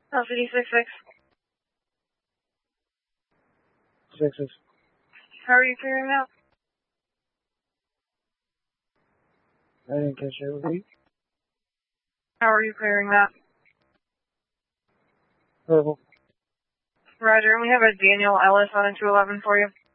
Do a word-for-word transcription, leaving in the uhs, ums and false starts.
L C D six six. Six six. How are you clearing that? I didn't catch that. Repeat. How are you clearing that? Purple. Roger, and we have a Daniel Ellis on a two eleven for you.